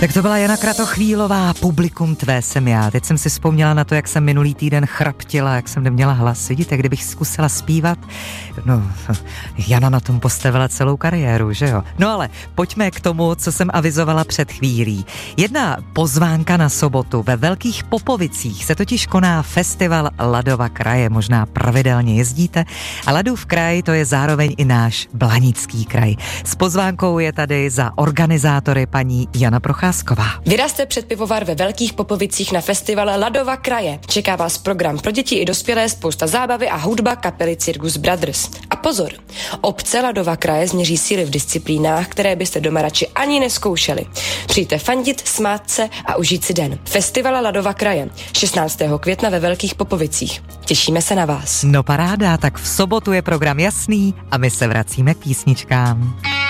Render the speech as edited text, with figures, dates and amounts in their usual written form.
Tak to byla Jana Kratochvílová, Publikum tvé jsem já. Teď jsem si vzpomněla na to, jak jsem minulý týden chraptila, jak jsem neměla hlas. Vidíte, kdybych zkusila zpívat, no, Jana na tom postavila celou kariéru, že jo? No ale pojďme k tomu, co jsem avizovala před chvílí. Jedna pozvánka na sobotu. Ve Velkých Popovicích se totiž koná festival Ladova kraje. Možná pravidelně jezdíte. A Ladův kraj, to je zároveň i náš Blanický kraj. S pozvánkou je tady za organizátory paní Jana Procházková. Vyrazte před pivovar ve Velkých Popovicích na festival Ladova kraje. Čeká vás program pro děti i dospělé, spousta zábavy a hudba kapely Circus Brothers. A pozor, obce Ladova kraje změří síly v disciplínách, které byste doma radši ani nezkoušeli. Přijďte fandit, smát se a užít si den. Festival Ladova kraje, 16. května ve Velkých Popovicích. Těšíme se na vás. No paráda, tak v sobotu je program jasný a my se vracíme k písničkám.